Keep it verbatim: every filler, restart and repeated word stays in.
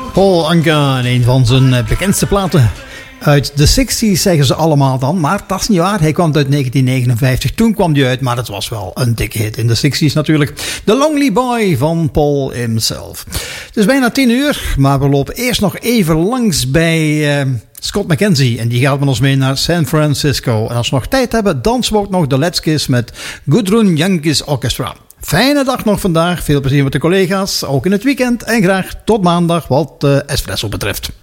Paul Anka, een van zijn bekendste platen. Uit de zestig's zeggen ze allemaal dan, maar dat is niet waar. Hij kwam uit negentien negenenvijftig, toen kwam hij uit, maar het was wel een dikke hit in de zestig's natuurlijk. The Lonely Boy van Paul himself. Het is bijna tien uur, maar we lopen eerst nog even langs bij uh, Scott McKenzie. En die gaat met ons mee naar San Francisco. En als we nog tijd hebben, dansen we ook nog de Let's Kiss met Gudrun Jankis Orchestra. Fijne dag nog vandaag, veel plezier met de collega's, ook in het weekend. En graag tot maandag wat uh, Espresso betreft.